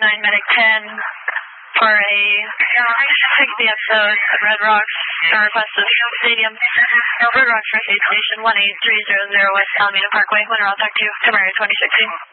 Medic 10 for a 60 episode at Red Rocks. Our request is Stadium, Red Rocks First Aid Station 18300 West Alameda Parkway, Winter All Tech 2, Camaro 2016.